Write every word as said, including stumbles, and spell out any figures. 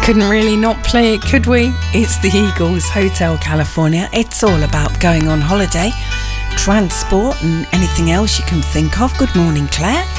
Couldn't really not play it, could we? It's the Eagles, Hotel California. It's all about going on holiday, transport and anything else you can think of. Good morning, Claire.